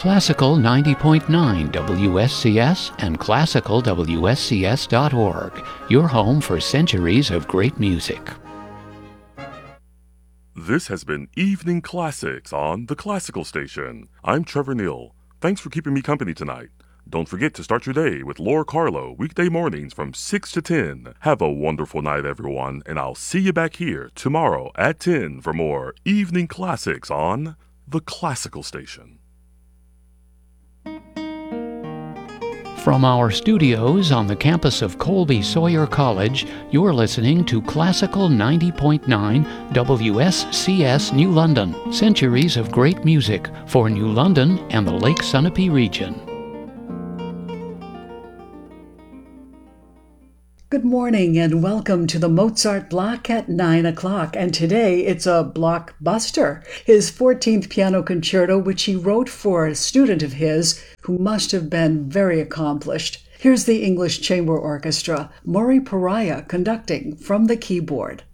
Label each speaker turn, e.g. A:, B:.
A: Classical 90.9 WSCS and classicalwscs.org, your home for centuries of great music.
B: This has been Evening Classics on the Classical Station. I'm Trevor Neal. Thanks for keeping me company tonight. Don't forget to start your day with Laura Carlo, weekday mornings from 6 to 10. Have a wonderful night, everyone, and I'll see you back here tomorrow at 10 for more Evening Classics on the Classical Station.
A: From our studios on the campus of Colby Sawyer College, you're listening to Classical 90.9 WSCS New London, centuries of great music for New London and the Lake Sunapee region.
C: Good morning and welcome to the Mozart Block at 9 o'clock. And today it's a blockbuster, his 14th piano concerto, which he wrote for a student of his who must have been very accomplished. Here's the English Chamber Orchestra, Maury Pariah conducting from the keyboard.